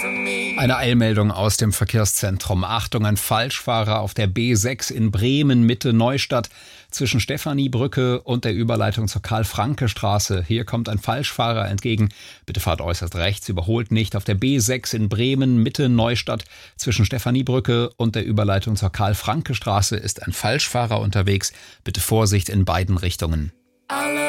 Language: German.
Eine Eilmeldung aus dem Verkehrszentrum. Achtung, ein Falschfahrer auf der B6 in Bremen Mitte Neustadt zwischen Stephaniebrücke und der Überleitung zur Karl-Franke-Straße. Hier kommt ein Falschfahrer entgegen. Bitte fahrt äußerst rechts, überholt nicht. Auf der B6 in Bremen Mitte Neustadt zwischen Stephaniebrücke und der Überleitung zur Karl-Franke-Straße ist ein Falschfahrer unterwegs. Bitte Vorsicht in beiden Richtungen.